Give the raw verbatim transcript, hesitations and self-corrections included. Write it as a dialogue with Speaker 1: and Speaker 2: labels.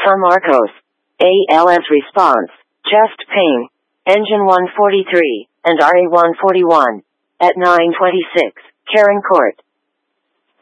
Speaker 1: San Marcos. A L S response, chest pain, engine one forty-three, and R A one forty-one. At nine twenty-six, Karen Court.